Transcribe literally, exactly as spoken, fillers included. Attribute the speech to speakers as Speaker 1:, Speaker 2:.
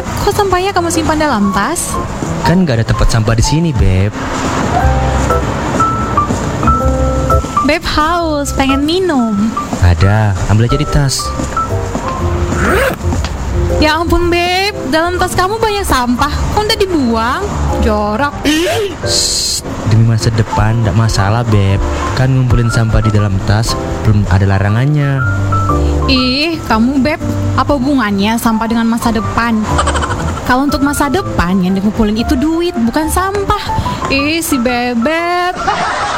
Speaker 1: Beb, kok sampahnya kamu simpan dalam tas?
Speaker 2: Kan gak ada tempat sampah di sini, Beb.
Speaker 1: Beb haus, pengen minum.
Speaker 2: Ada, ambil aja di tas.
Speaker 1: Ya ampun Beb, dalam tas kamu banyak sampah. Kok udah dibuang? Jorok.
Speaker 2: Shh, demi masa depan gak masalah, Beb. Kan ngumpulin sampah di dalam tas belum ada larangannya.
Speaker 1: Ih, kamu Beb, apa hubungannya sampah dengan masa depan? Kalau untuk masa depan yang dikumpulin itu duit, bukan sampah. Ih, si Bebek.